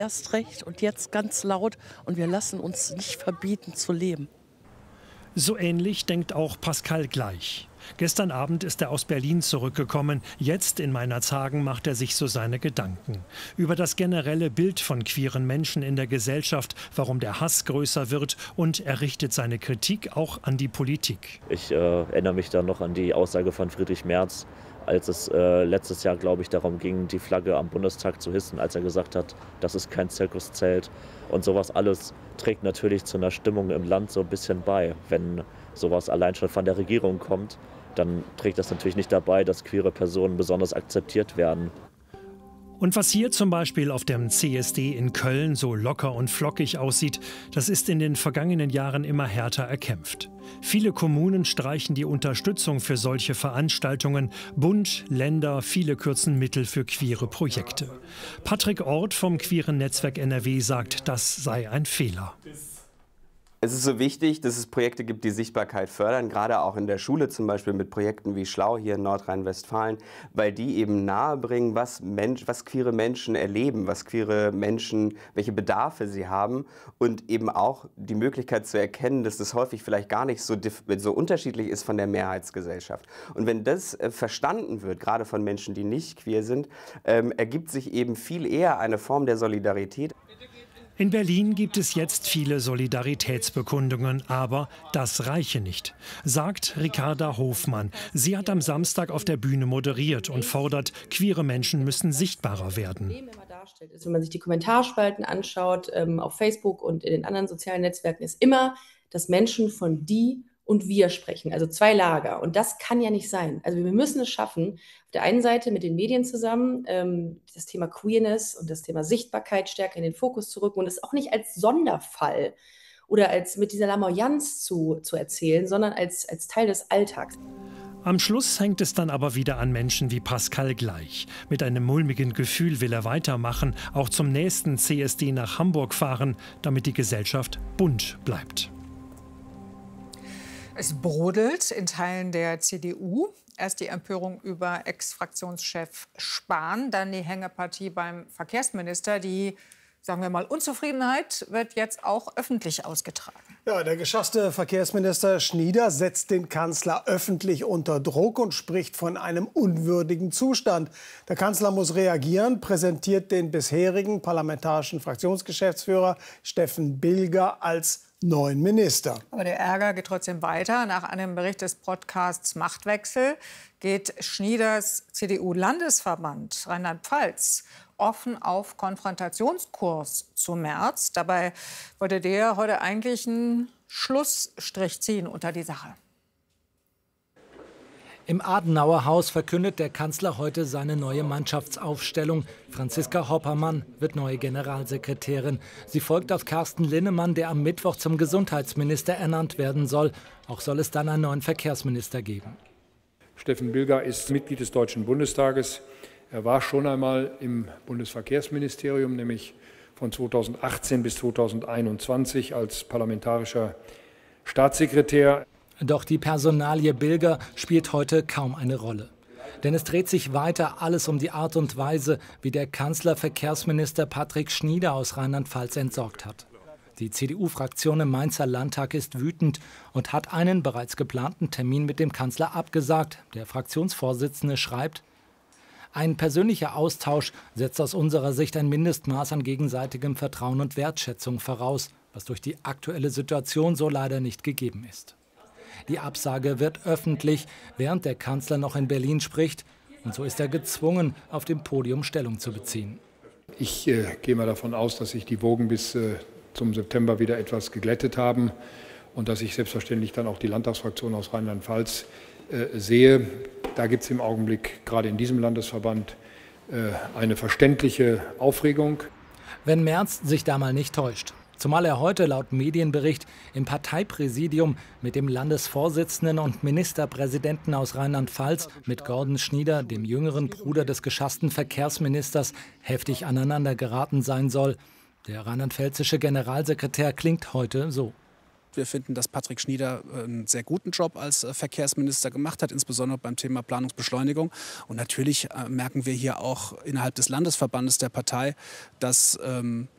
Erst recht und jetzt ganz laut und wir lassen uns nicht verbieten zu leben. So ähnlich denkt auch Pascal Gleich. Gestern Abend ist er aus Berlin zurückgekommen. Jetzt in Meinerzhagen macht er sich so seine Gedanken. Über das generelle Bild von queeren Menschen in der Gesellschaft, warum der Hass größer wird, und er richtet seine Kritik auch an die Politik. Ich erinnere mich dann noch an die Aussage von Friedrich Merz, als es letztes Jahr, glaube ich, darum ging, die Flagge am Bundestag zu hissen, als er gesagt hat, das ist kein Zirkuszelt. Und sowas alles trägt natürlich zu einer Stimmung im Land so ein bisschen bei. Wenn sowas allein schon von der Regierung kommt, dann trägt das natürlich nicht dabei, dass queere Personen besonders akzeptiert werden. Und was hier zum Beispiel auf dem CSD in Köln so locker und flockig aussieht, das ist in den vergangenen Jahren immer härter erkämpft. Viele Kommunen streichen die Unterstützung für solche Veranstaltungen. Bund, Länder, viele kürzen Mittel für queere Projekte. Patrick Ort vom Queeren Netzwerk NRW sagt, das sei ein Fehler. Es ist so wichtig, dass es Projekte gibt, die Sichtbarkeit fördern, gerade auch in der Schule zum Beispiel mit Projekten wie Schlau hier in Nordrhein-Westfalen, weil die eben nahebringen, was queere Menschen erleben, was queere Menschen, welche Bedarfe sie haben und eben auch die Möglichkeit zu erkennen, dass das häufig vielleicht gar nicht so unterschiedlich ist von der Mehrheitsgesellschaft. Und wenn das verstanden wird, gerade von Menschen, die nicht queer sind, ergibt sich eben viel eher eine Form der Solidarität. In Berlin gibt es jetzt viele Solidaritätsbekundungen, aber das reiche nicht, sagt Ricarda Hofmann. Sie hat am Samstag auf der Bühne moderiert und fordert, queere Menschen müssen sichtbarer werden. Wenn man sich die Kommentarspalten anschaut, auf Facebook und in den anderen sozialen Netzwerken, ist immer, dass Menschen von die und wir sprechen, also zwei Lager. Und das kann ja nicht sein. Also wir müssen es schaffen, auf der einen Seite mit den Medien zusammen das Thema Queerness und das Thema Sichtbarkeit stärker in den Fokus zu rücken und es auch nicht als Sonderfall oder als mit dieser Lamoyanz zu erzählen, sondern als Teil des Alltags. Am Schluss hängt es dann aber wieder an Menschen wie Pascal Gleich. Mit einem mulmigen Gefühl will er weitermachen, auch zum nächsten CSD nach Hamburg fahren, damit die Gesellschaft bunt bleibt. Es brodelt in Teilen der CDU. Erst die Empörung über Ex-Fraktionschef Spahn, dann die Hängepartie beim Verkehrsminister. Die, sagen wir mal, Unzufriedenheit wird jetzt auch öffentlich ausgetragen. Ja, der geschasste Verkehrsminister Schnieder setzt den Kanzler öffentlich unter Druck und spricht von einem unwürdigen Zustand. Der Kanzler muss reagieren, präsentiert den bisherigen parlamentarischen Fraktionsgeschäftsführer Steffen Bilger als neuen Minister. Aber der Ärger geht trotzdem weiter. Nach einem Bericht des Podcasts Machtwechsel geht Schnieders CDU-Landesverband Rheinland-Pfalz offen auf Konfrontationskurs zu Merz. Dabei wollte der heute eigentlich einen Schlussstrich ziehen unter die Sache. Im Adenauer Haus verkündet der Kanzler heute seine neue Mannschaftsaufstellung. Franziska Hoppermann wird neue Generalsekretärin. Sie folgt auf Carsten Linnemann, der am Mittwoch zum Gesundheitsminister ernannt werden soll. Auch soll es dann einen neuen Verkehrsminister geben. Steffen Bilger ist Mitglied des Deutschen Bundestages. Er war schon einmal im Bundesverkehrsministerium, nämlich von 2018 bis 2021 als parlamentarischer Staatssekretär. Doch die Personalie Bilger spielt heute kaum eine Rolle. Denn es dreht sich weiter alles um die Art und Weise, wie der Kanzler Verkehrsminister Patrick Schnieder aus Rheinland-Pfalz entsorgt hat. Die CDU-Fraktion im Mainzer Landtag ist wütend und hat einen bereits geplanten Termin mit dem Kanzler abgesagt. Der Fraktionsvorsitzende schreibt: Ein persönlicher Austausch setzt aus unserer Sicht ein Mindestmaß an gegenseitigem Vertrauen und Wertschätzung voraus, was durch die aktuelle Situation so leider nicht gegeben ist. Die Absage wird öffentlich, während der Kanzler noch in Berlin spricht. Und so ist er gezwungen, auf dem Podium Stellung zu beziehen. Ich gehe mal davon aus, dass sich die Wogen bis zum September wieder etwas geglättet haben und dass ich selbstverständlich dann auch die Landtagsfraktion aus Rheinland-Pfalz sehe. Da gibt es im Augenblick, gerade in diesem Landesverband, eine verständliche Aufregung. Wenn Merz sich da mal nicht täuscht. Zumal er heute laut Medienbericht im Parteipräsidium mit dem Landesvorsitzenden und Ministerpräsidenten aus Rheinland-Pfalz, mit Gordon Schnieder, dem jüngeren Bruder des geschassten Verkehrsministers, heftig aneinander geraten sein soll. Der rheinland-pfälzische Generalsekretär klingt heute so. Wir finden, dass Patrick Schnieder einen sehr guten Job als Verkehrsminister gemacht hat, insbesondere beim Thema Planungsbeschleunigung. Und natürlich merken wir hier auch innerhalb des Landesverbandes der Partei, dass